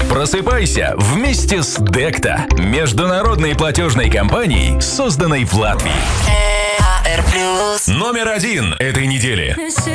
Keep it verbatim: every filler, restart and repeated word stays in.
Просыпайся вместе с Декта, международной платежной компанией, созданной в Латвии. Номер один этой недели.